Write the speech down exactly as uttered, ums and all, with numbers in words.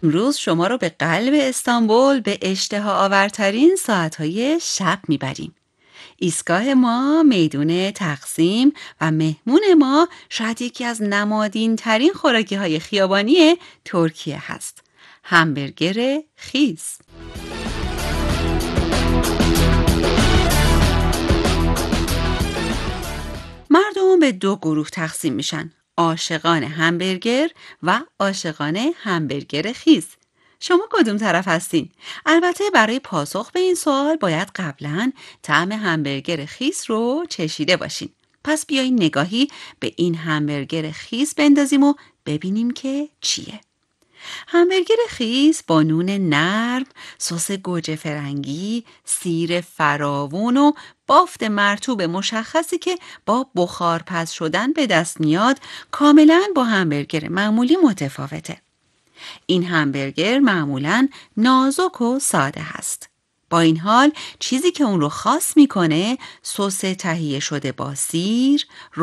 امروز شما رو به قلب استانبول به اشتها آورترین ساعتهای شب میبریم. ایستگاه ما میدون تقسیم و مهمون ما شاید یکی از نمادین ترین خوراکی های خیابانی ترکیه هست. همبرگر خیس. مردم به دو گروه تقسیم میشن: عاشقان همبرگر و عاشقان همبرگر خیس. شما کدوم طرف هستین؟ البته برای پاسخ به این سوال باید قبلاً طعم همبرگر خیس رو چشیده باشین. پس بیایین نگاهی به این همبرگر خیس بندازیم و ببینیم که چیه. همبرگر خیس با نون نرم، سس گوجه فرنگی، سیر فراوون و بافت مرطوب مشخصی که با بخار پز شدن به دست میاد کاملاً با همبرگر معمولی متفاوته. این همبرگر معمولاً نازک و ساده هست. با این حال چیزی که اون رو خاص میکنه سس تهیه شده با سیر،